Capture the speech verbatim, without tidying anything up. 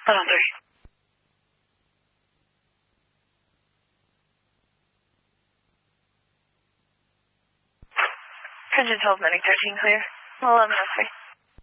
one oh three. Engine twelve, Medic thirteen, clear. eleven oh three.